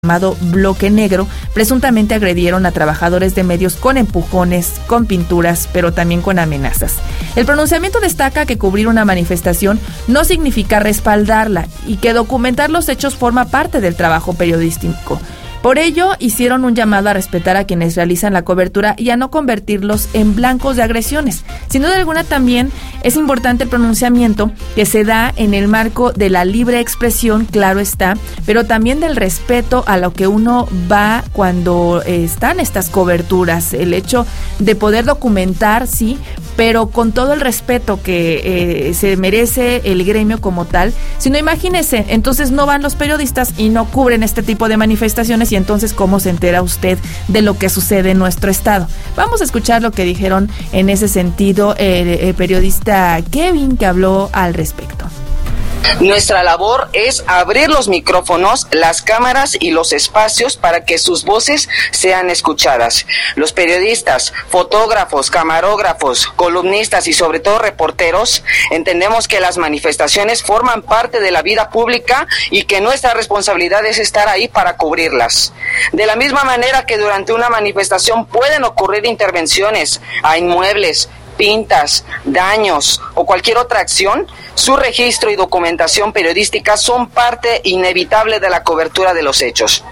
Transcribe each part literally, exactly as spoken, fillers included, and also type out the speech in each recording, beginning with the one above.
llamado Bloque Negro, presuntamente agredieron a trabajadores de medios con empujones, con pinturas, pero también con amenazas. El pronunciamiento destaca que cubrir una manifestación no significa respaldarla y que documentar los hechos forma parte del trabajo periodístico. Por ello, hicieron un llamado a respetar a quienes realizan la cobertura y a no convertirlos en blancos de agresiones. Sin duda alguna, también es importante el pronunciamiento que se da en el marco de la libre expresión, claro está, pero también del respeto a lo que uno va cuando eh, están estas coberturas. El hecho de poder documentar, sí, pero con todo el respeto que eh, se merece el gremio como tal. Si no, imagínese, entonces no van los periodistas y no cubren este tipo de manifestaciones, y entonces ¿cómo se entera usted de lo que sucede en nuestro estado? Vamos a escuchar lo que dijeron en ese sentido el, el periodista Kevin, que habló al respecto. Nuestra labor es abrir los micrófonos, las cámaras y los espacios para que sus voces sean escuchadas. Los periodistas, fotógrafos, camarógrafos, columnistas y sobre todo reporteros entendemos que las manifestaciones forman parte de la vida pública y que nuestra responsabilidad es estar ahí para cubrirlas. De la misma manera que durante una manifestación pueden ocurrir intervenciones a inmuebles, pintas, daños o cualquier otra acción, su registro y documentación periodística son parte inevitable de la cobertura de los hechos.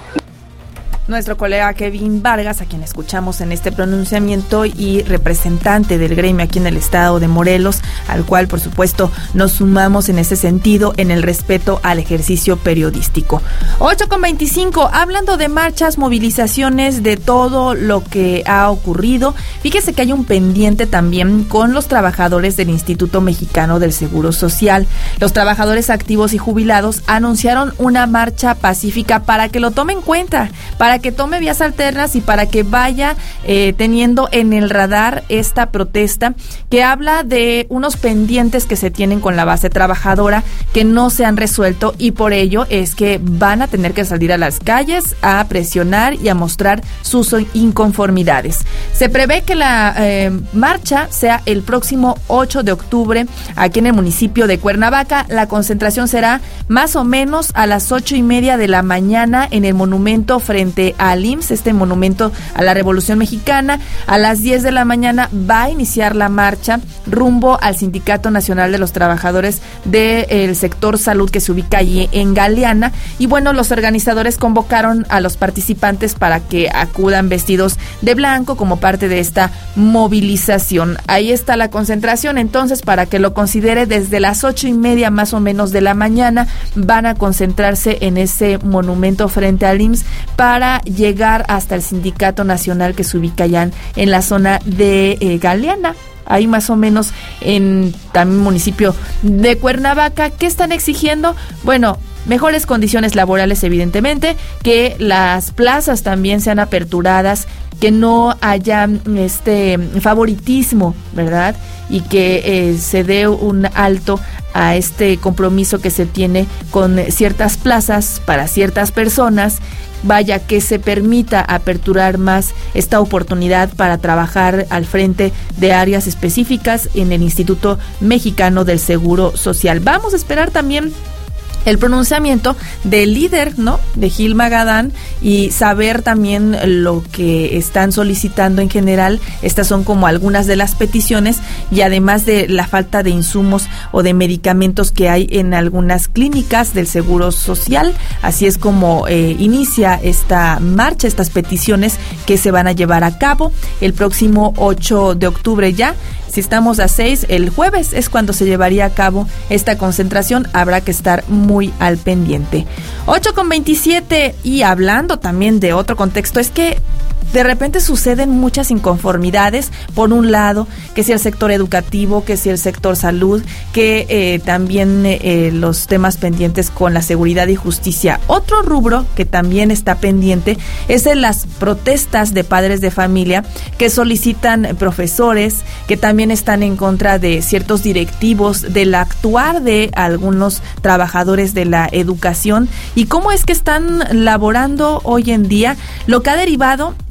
Nuestro colega Kevin Vargas, a quien escuchamos en este pronunciamiento y representante del gremio aquí en el estado de Morelos, al cual por supuesto nos sumamos en ese sentido en el respeto al ejercicio periodístico. ocho con veinticinco, hablando de marchas, movilizaciones, de todo lo que ha ocurrido, fíjese que hay un pendiente también con los trabajadores del Instituto Mexicano del Seguro Social. Los trabajadores activos y jubilados anunciaron una marcha pacífica para que lo tomen en cuenta, para que tome vías alternas y para que vaya eh, teniendo en el radar esta protesta que habla de unos pendientes que se tienen con la base trabajadora que no se han resuelto, y por ello es que van a tener que salir a las calles a presionar y a mostrar sus inconformidades. Se prevé que la eh, marcha sea el próximo ocho de octubre aquí en el municipio de Cuernavaca. La concentración será más o menos a las ocho y media de la mañana en el monumento frente al I M S S, este monumento a la Revolución Mexicana. A las diez de la mañana va a iniciar la marcha rumbo al Sindicato Nacional de los Trabajadores del sector salud, que se ubica allí en Galeana. Y bueno, los organizadores convocaron a los participantes para que acudan vestidos de blanco como parte de esta movilización. Ahí está la concentración, entonces, para que lo considere, desde las ocho y media más o menos de la mañana van a concentrarse en ese monumento frente al I M S S para llegar hasta el Sindicato Nacional, que se ubica ya en la zona de eh, Galeana, ahí más o menos en también municipio de Cuernavaca. ¿Qué están exigiendo? Bueno, mejores condiciones laborales, evidentemente, que las plazas también sean aperturadas, que no haya este favoritismo, ¿verdad? Y que eh, se dé un alto a este compromiso que se tiene con ciertas plazas para ciertas personas. Vaya, que se permita aperturar más esta oportunidad para trabajar al frente de áreas específicas en el Instituto Mexicano del Seguro Social. Vamos a esperar también el pronunciamiento del líder, ¿no?, de Gil Magadán, y saber también lo que están solicitando en general. Estas son como algunas de las peticiones, y además de la falta de insumos o de medicamentos que hay en algunas clínicas del Seguro Social. Así es como eh, inicia esta marcha, estas peticiones que se van a llevar a cabo el próximo ocho de octubre ya. Si estamos a seis, el jueves es cuando se llevaría a cabo esta concentración. Habrá que estar muy al pendiente. ocho con veintisiete, y hablando también de otro contexto, es que de repente suceden muchas inconformidades. Por un lado, que si el sector educativo, que si el sector salud, que eh, también eh, los temas pendientes con la seguridad y justicia. Otro rubro que también está pendiente es en las protestas de padres de familia que solicitan profesores, que también están en contra de ciertos directivos, del actuar de algunos trabajadores de la educación, y cómo es que están laborando hoy en día, lo que ha derivado en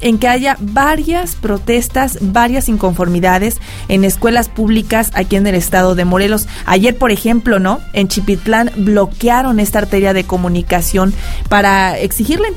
en que haya varias protestas, varias inconformidades en escuelas públicas aquí en el estado de Morelos. Ayer, por ejemplo, ¿no? En Chipitlán bloquearon esta arteria de comunicación para exigir la